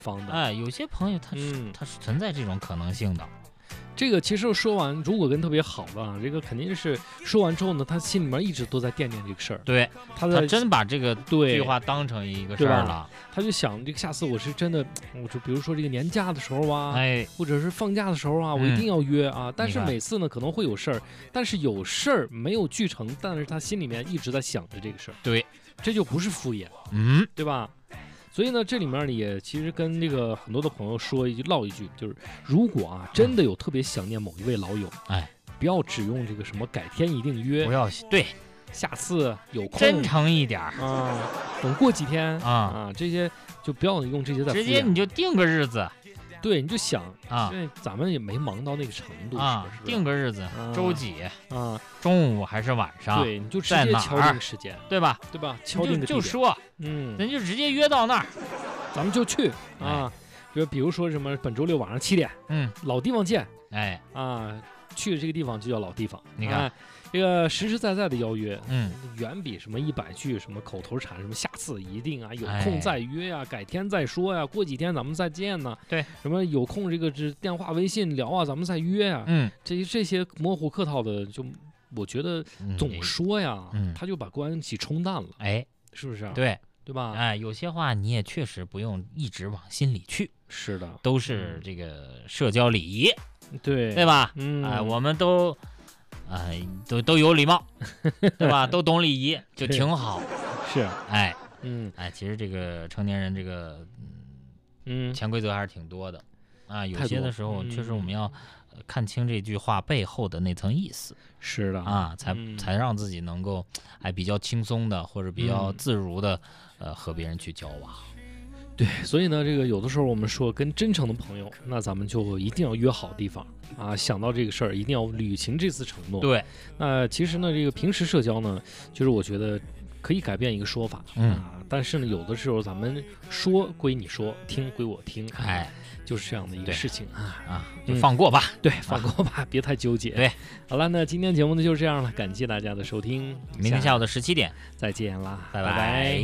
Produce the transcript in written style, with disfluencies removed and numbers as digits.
方的。 哎，有些朋友他是存在这种可能性的。 这个其实说完，如果跟特别好的啊，这个肯定是说完之后呢，他心里面一直都在惦念这个事儿。 对，他真把这个句话当成一个事儿了。 他就想，这个下次我是真的，我就比如说这个年假的时候啊， 哎， 或者是放假的时候啊，我一定要约啊。但是每次呢可能会有事儿，但是有事儿没有聚成，但是他心里面一直在想着这个事儿。 对， 这就不是敷衍，对吧？所以呢，这里面呢也其实跟这个很多的朋友唠一句，就是如果啊真的有特别想念某一位老友，不要只用这个什么改天一定约， 不要对， 下次有空真诚一点啊，等过几天啊，这些就不要用这些在敷衍， 直接你就定个日子。 对，你就想因为咱们也没忙到那个程度啊， 是定个日子，周几啊， 中午还是晚上？ 对，你就直接敲定时间， 对吧？ 敲定个就说，咱就直接约到那儿， 咱们就去啊。比如说什么本周六晚上7点，老地方见，去这个地方就叫老地方。 你看， 这个实实在在的邀约，远比什么100句什么口头禅，什么下次一定啊，有空再约啊，改天再说呀，过几天咱们再见呢。 对， 什么有空这个电话微信聊啊，咱们再约呀。这些模糊客套的，就我觉得总说呀，他就把关系冲淡了。是不是啊？ 对吧？ 有些话你也确实不用一直往心里去。 是的， 都是这个社交礼仪， 对吧？我们都有礼貌，对吧？都懂礼仪，就挺好。 是， 其实这个成年人这个潜规则还是挺多的啊。有些的时候确实我们要看清这句话背后的那层意思。 是的啊，才让自己能够比较轻松的或者比较自如的和别人去交往。 对，所以呢，这个有的时候我们说跟真诚的朋友，那咱们就一定要约好地方啊，想到这个事儿一定要履行这次承诺。 对， 那其实呢，这个平时社交呢，就是我觉得可以改变一个说法但是呢，有的时候咱们说归你说，听归我听，就是这样的一个事情就放过吧， 对，放过吧，别太纠结。 对， 好了，那今天节目呢就是这样了，感谢大家的收听， 明天下午的17点再见啦， 拜拜。